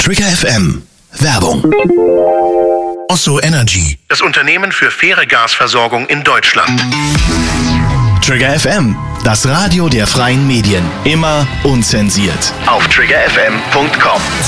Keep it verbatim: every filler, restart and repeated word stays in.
Trigger F M. Werbung. Osso Energy, das Unternehmen für faire Gasversorgung in Deutschland. Trigger F M, das Radio der freien Medien. Immer unzensiert. Auf trigger f m punkt com.